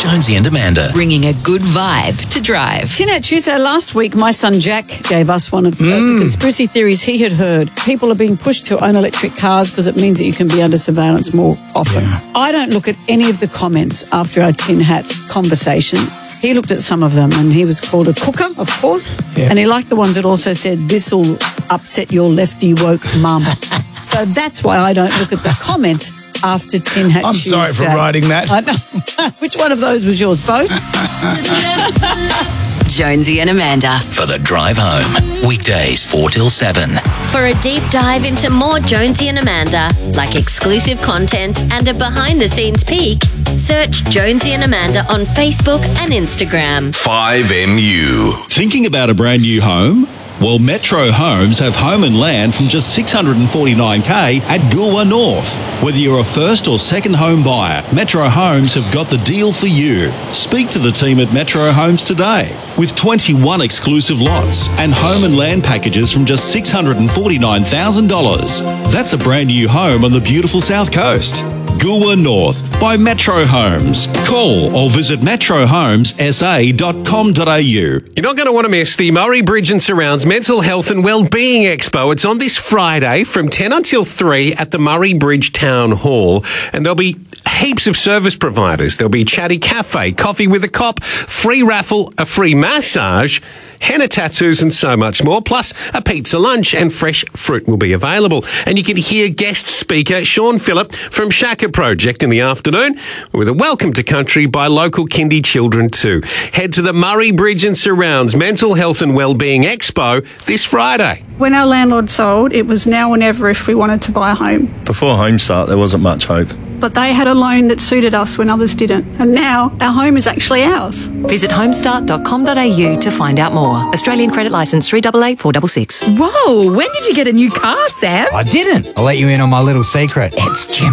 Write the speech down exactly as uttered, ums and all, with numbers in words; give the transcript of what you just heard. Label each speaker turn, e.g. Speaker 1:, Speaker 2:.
Speaker 1: Jonesy and Amanda.
Speaker 2: Bringing a good vibe to drive.
Speaker 3: Tin Hat Tuesday last week, my son Jack gave us one of uh,
Speaker 4: Mm.
Speaker 3: the conspiracy theories he had heard. People are being pushed to own electric cars because it means that you can be under surveillance more often.
Speaker 4: Yeah.
Speaker 3: I don't look at any of the comments after our Tin Hat conversation. He looked at some of them and he was called a cooker, of course.
Speaker 4: Yeah.
Speaker 3: And he liked the ones that also said, this'll upset your lefty woke mum. So that's why I don't look at the comments after Tin Hat
Speaker 4: I'm
Speaker 3: Tuesday.
Speaker 4: sorry for writing that.
Speaker 3: I know. Which one of those was yours? Both?
Speaker 2: Jonesy and Amanda.
Speaker 1: For the drive home. Weekdays four till seven.
Speaker 5: For a deep dive into more Jonesy and Amanda, like exclusive content and a behind-the-scenes peek, search Jonesy and Amanda on Facebook and Instagram.
Speaker 6: five M U.
Speaker 7: Thinking about a brand new home? Well, Metro Homes have home and land from just six hundred forty-nine thousand dollars at Goolwa North. Whether you're a first or second home buyer, Metro Homes have got the deal for you. Speak to the team at Metro Homes today. With twenty-one exclusive lots and home and land packages from just six hundred forty-nine thousand dollars. That's a brand new home on the beautiful South Coast. Goolwa North by Metro Homes. Call or visit metro homes s a dot com dot a u.
Speaker 8: You're not going to want to miss the Murray Bridge and Surrounds Mental Health and Wellbeing Expo. It's on this Friday from ten until three at the Murray Bridge Town Hall. And there'll be heaps of service providers. There'll be Chatty Cafe, Coffee with a Cop, free raffle, a free massage, henna tattoos and so much more. Plus a pizza lunch and fresh fruit will be available. And you can hear guest speaker Sean Phillip from Shaka Project in the afternoon with a welcome to country by local kindy children too. Head to the Murray Bridge and Surrounds Mental Health and Wellbeing Expo this Friday.
Speaker 9: When our landlord sold, it was now or never if we wanted to buy a home.
Speaker 10: Before Homestart, there wasn't much hope.
Speaker 9: But they had a loan that suited us when others didn't. And now our home is actually ours.
Speaker 2: Visit homestart dot com dot a u to find out more. Australian credit licence three eight eight four six six.
Speaker 11: Whoa, when did you get a new car, Sam?
Speaker 12: I didn't. I'll let you in on my little secret. It's Jim